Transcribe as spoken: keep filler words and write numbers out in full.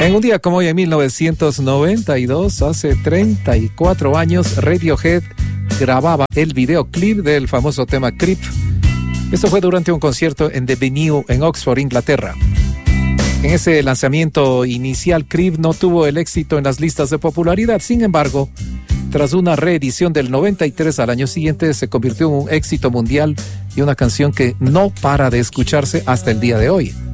En un día como hoy, en mil novecientos noventa y dos, hace treinta y cuatro años, Radiohead grababa el videoclip del famoso tema Creep. Esto fue durante un concierto en The Venue en Oxford, Inglaterra. En ese lanzamiento inicial, Creep no tuvo el éxito en las listas de popularidad. Sin embargo, tras una reedición del noventa y tres al año siguiente, se convirtió en un éxito mundial y una canción que no para de escucharse hasta el día de hoy.